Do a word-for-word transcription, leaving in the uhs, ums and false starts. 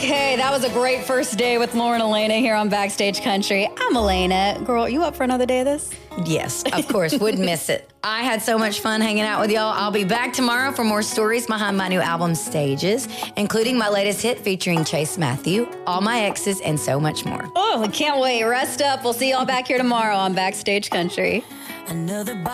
Okay, that was a great first day with Lauren Elena here on Backstage Country. I'm Elena. Girl, you up for another day of this? Yes, of course. Wouldn't miss it. I had so much fun hanging out with y'all. I'll be back tomorrow for more stories behind my new album, Stages, including my latest hit featuring Chase Matthew, All My Exes, and so much more. Oh, I can't wait. Rest up. We'll see y'all back here tomorrow on Backstage Country. Another